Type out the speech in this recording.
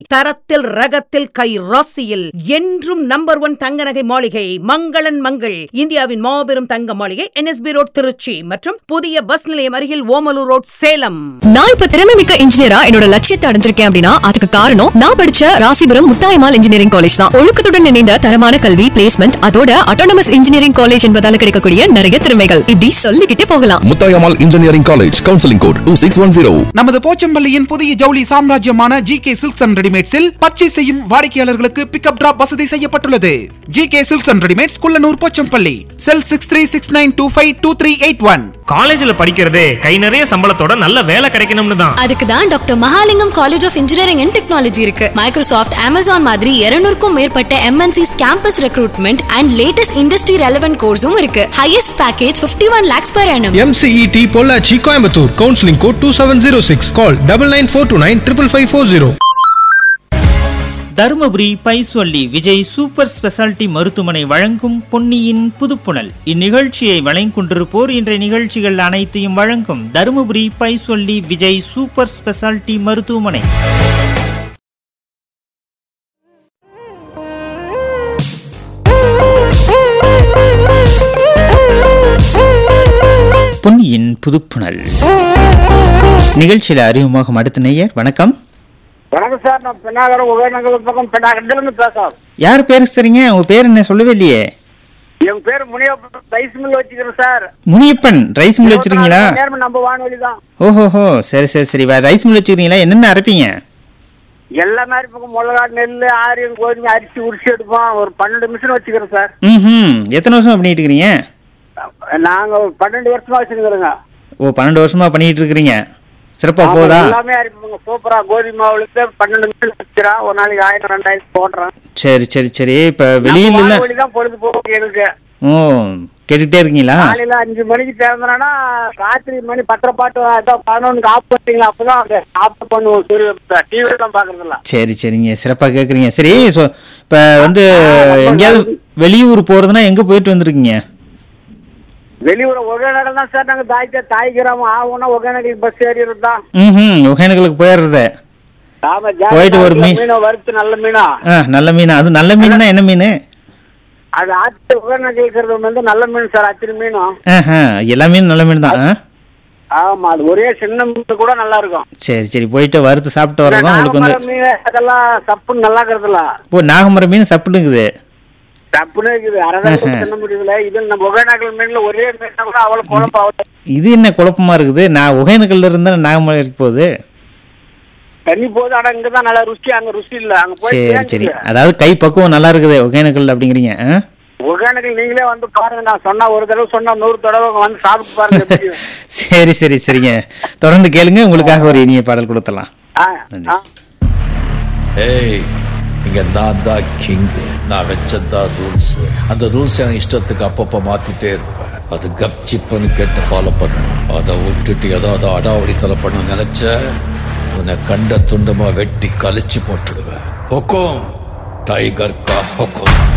தரத்தில் ரகத்தில் கை ராசியில் என்றும் நம்பர் 1 தங்க நகை மாளிகை மங்களன் மங்கள். இந்தியாவின் மாபெரும் தங்க மாளிகை, NSB ரோட் திருச்சி மற்றும் புதிய பஸ் நிலையம் அருகில் ஓமலூர் ரோட் சேலம். நான் இப்ப திறமைமிக்க இன்ஜினியரா என்னோட லட்சியத்தை அடைஞ்சிருக்கேன் அப்படின்னா அதுக்கு காரணம் நான் படிச்ச ராசிபுரம் முத்தாயம்மாள் இன்ஜினியரிங் காலேஜ் தான். ஒழுக்கத்துடன் இணைந்த தரமான கல்வி, பிளேஸ்மெண்ட், அதோட அட்டானமஸ் இன்ஜினியரிங் காலேஜ் என்பதால கிடைக்கக்கூடிய நிறைய திறமைகள் இப்படி சொல்லிக்கிட்டே போகலாம். Muthayammal engineering college, counselling code 2610. நமது போச்சம்பள்ளியின் புதிய ஜவுளி சாம்ராஜ்யமான GK சில்க்ஸ் அண்ட் ரெடிமேட்ஸில் பர்ச்சேஸ் செய்யும் வாடிக்கையாளர்களுக்கு பிக்கப் டிராப் வசதி செய்யப்பட்டுள்ளது. GK silks and readymades, Kullanur, Pochampalli. செல் 6369252381. காலேஜ்ல படிக்கிறதே கை நிறைய சம்பளத்தோட நல்ல வேலை கிடைக்கணும்னு தான். அதுக்கு தான் doctor Mahalingam college of engineering and technology இருக்கு. மைக்ரோசாஃப்ட், Amazon மாதிரி 200க்கும் மேற்பட்ட MNCs campus recruitment and latest industry relevant கோர்ஸும் இருக்கு. Highest package 51 lakhs per annum. MCET Pollachi, Coimbatore. Counselling code 2706. கால் 9942955540. தருமபுரி பைசொல்லி விஜய் சூப்பர் ஸ்பெஷாலிட்டி மருத்துவமனை வழங்கும் பொன்னியின் புதுப்புணல். இந்நிகழ்ச்சியை வழங்கிக் கொண்டிருப்போர் இன்றைய நிகழ்ச்சிகள் அனைத்தையும் வழங்கும் தருமபுரி பைசொல்லி விஜய் சூப்பர் ஸ்பெஷாலிட்டி மருத்துவமனை. பொன்னியின் புதுப்புணல் நிகழ்ச்சியில் அறிமுகமாகும் அடுத்த நேயர். வணக்கம். வணக்கம் சார், நான் பெண்ணாகரம் உபநகர் பக்கம் பெண்ணாகரத்துல பேசுறேன். யார் பேரு சரிங்க? உங்க பேர் என்ன சொல்லவே இல்லையே. என் பேர் முனியப்பன், ரைஸ் மில் வச்சுக்கிறேன் சார். முனியப்பன், ரைஸ் மில் வச்சிருக்கீங்களா? நம்ம வானொலி தான். ஓஹோஹோ, சரி சரி சரி. Rice mill வச்சுக்கிறீங்களா? என்னென்ன அரைப்பீங்க? எல்லா மாதிரி பக்கம் மிளகா, நெல், ஆரியம், கோதுமை, அரிசி உரிச்சு எடுப்போம். ஒரு 12 மிஷின் வச்சுக்கிறேன் சார். எத்தனை வருஷமா பண்ணிட்டு இருக்கீங்க? நாங்க 12 வருஷமா வச்சுருக்கிறோங்க. ஓ, 12 வருஷமா பண்ணிட்டு இருக்கிறீங்க. சிறப்பா போதா? எல்லாமே அரிப்போங்க சூப்பரா. கோதுமை மாவுல 12 மிஷின் வச்சுக்கிறேன். ஒரு நாளைக்கு 1000-2000 போடுறேன். சரி சரி சரி. இப்ப வெளியில தான் பொழுதுபோக்கு எனக்கு. ஓ, கேட்டுட்டே இருக்கீங்களா? காலையில 5 மணிக்கு திறந்தனா ராத்திரி மணி 10 பாட்டு 11 ஆஃப் பண்ணீங்களா? அப்பதான் ஆஃப் பண்ணுவோம். டிவி எல்லாம் பாக்குறதுல. சரி சரிங்க, சிறப்பா கேக்குறீங்க. சரி, இப்ப வந்து எங்கேயாவது வெளியூர் போறதுன்னா எங்க போயிட்டு வந்திருக்கீங்க? வெளியூர் ஒகேனக்கல் தான் சார். நாங்க தாய் கிராமம் ஆகும்னா ஒகேனக்கல் பஸ் ஏறிடுறது தான். ஒகேனக்கலுக்கு போயிடுறது. போயிட்டு ஒரு மீன் வறுத்து நல்ல மீனா. நல்ல மீனா? அது நல்ல மீனா? என்ன மீன் அது? ஆத்து ஒகேனக்கல் வந்து நல்ல மீன் சார். அத்திரி மீனும் எல்லா மீனும் நல்ல மீன் தான். ஆமா, அது ஒரே சின்ன மீன் கூட நல்லா இருக்கும். சரி சரி, போயிட்டு வறுத்து சாப்பிட்டு வரதான் உங்களுக்கு வந்து மீன் அதெல்லாம் சப்புன்னு நல்லா இருக்கிறதுல. இப்போ நாகமரம் மீன் சப்புனுக்குது. தப்புன்னு இருக்குது. அரைதான் முடியல. இது நம்ம ஒகேனக்கல் மீன்ல ஒரே மீன் கூட அவ்வளவு குழப்பம். இது என்ன குழப்பமா இருக்குது? நான் ஒகேனக்கல்ல இருந்தா நாகமரம் போகுது தண்ணி போகுது. ஆனா இங்கதான் நல்லா ருசி, அங்க ருசி இல்ல. அங்க போய் சரி சரி, அதாவது கை பக்குவம் நல்லா இருக்குது ஒகேனக்கல் அப்படிங்கிறீங்க. ஒகேனக்கல் நீங்களே வந்து பாருங்க. நான் சொன்னா ஒரு தடவை சொன்னா 100 தடவை வந்து சாப்பிட்டு பாருங்க. சரி சரி சரிங்க, தொடர்ந்து கேளுங்க. உங்களுக்காக ஒரு இனிய பாடல் கொடுத்தலாம். இங்க நான் தான் கிங். நான் வச்சதான் ரூல்ஸ். அந்த ரூல்ஸ் என் இஷ்டத்துக்கு அப்பப்ப மாத்திட்டே இருப்பேன். அது கப்சிப்புன்னு கேட்டு ஃபாலோ பண்ணணும். அதை விட்டுட்டு ஏதாவது அடாவடித்தலை பண்ண நினைச்ச உன்னை கண்ட துண்டமா வெட்டி கழிச்சு போட்டுடுவேன். ஹொக்கோம், டைகர் கா ஹொக்கோம்.